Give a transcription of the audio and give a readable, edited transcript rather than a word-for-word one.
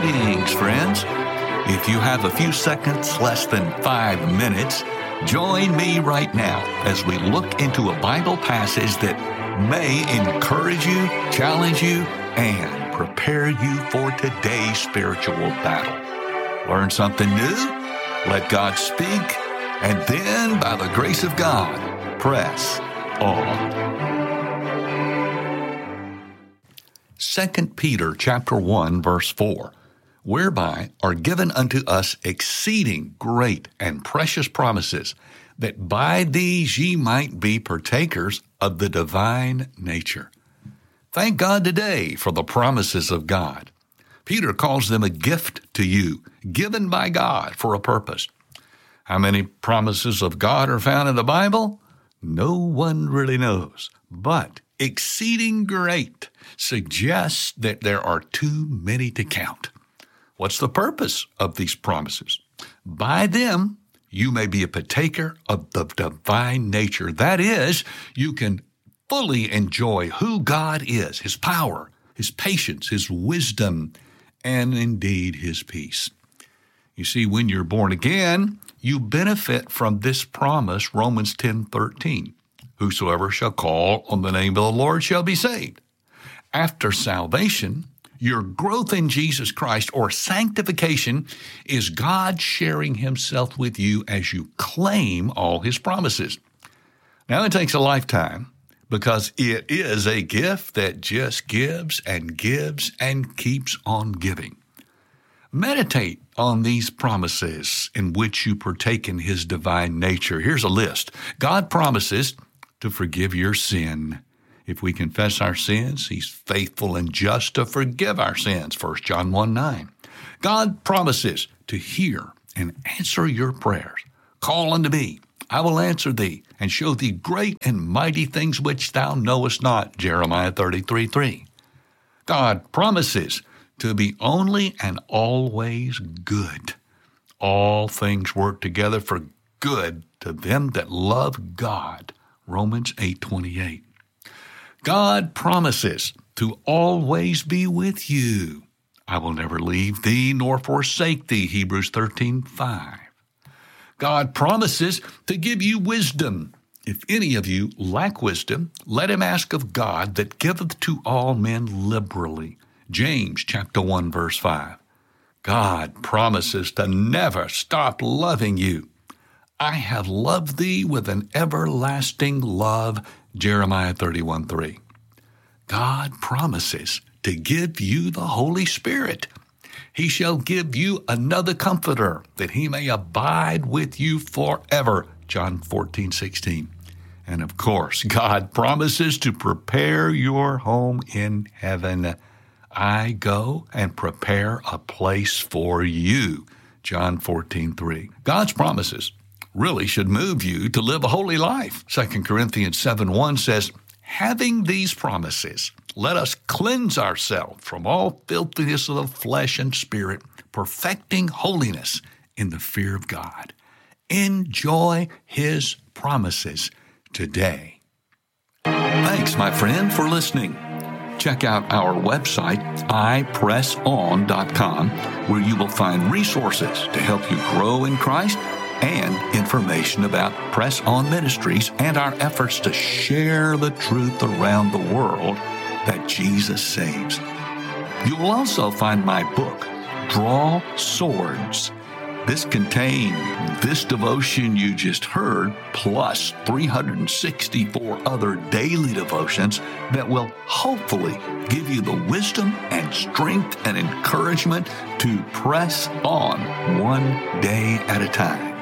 Greetings, friends. If you have a few seconds, less than 5 minutes, join me right now as we look into a Bible passage that may encourage you, challenge you, and prepare you for today's spiritual battle. Learn something new, let God speak, and then, by the grace of God, press on. 2 Peter chapter 1, verse 4, whereby are given unto us exceeding great and precious promises, that by these ye might be partakers of the divine nature. Thank God today for the promises of God. Peter calls them a gift to you, given by God for a purpose. How many promises of God are found in the Bible? No one really knows, but exceeding great suggests that there are too many to count. What's the purpose of these promises? By them, you may be a partaker of the divine nature. That is, you can fully enjoy who God is, His power, His patience, His wisdom, and indeed His peace. You see, when you're born again, you benefit from this promise, Romans 10:13. Whosoever shall call on the name of the Lord shall be saved. After salvation, your growth in Jesus Christ, or sanctification, is God sharing Himself with you as you claim all His promises. Now, it takes a lifetime because it is a gift that just gives and keeps on giving. Meditate on these promises in which you partake in His divine nature. Here's a list. God promises to forgive your sin. If we confess our sins, He's faithful and just to forgive our sins, 1 John 1:9. God promises to hear and answer your prayers. Call unto me, I will answer thee, and show thee great and mighty things which thou knowest not, Jeremiah 33:3. God promises to be only and always good. All things work together for good to them that love God, Romans 8:28. God promises to always be with you. I will never leave thee nor forsake thee, Hebrews 13:5. God promises to give you wisdom. If any of you lack wisdom, let him ask of God that giveth to all men liberally, James chapter 1, verse 5. God promises to never stop loving you. I have loved thee with an everlasting love, Jeremiah 31:3. God promises to give you the Holy Spirit. He shall give you another comforter, that he may abide with you forever, John 14:16. And of course, God promises to prepare your home in heaven. I go and prepare a place for you, John 14:3. God's promises really should move you to live a holy life. 2 Corinthians 7:1 says, having these promises, let us cleanse ourselves from all filthiness of the flesh and spirit, perfecting holiness in the fear of God. Enjoy His promises today. Thanks, my friend, for listening. Check out our website, ipresson.com, where you will find resources to help you grow in Christ and information about Press On Ministries and our efforts to share the truth around the world that Jesus saves. You will also find my book, Draw Swords. This contains this devotion you just heard, plus 364 other daily devotions that will hopefully give you the wisdom and strength and encouragement to press on one day at a time.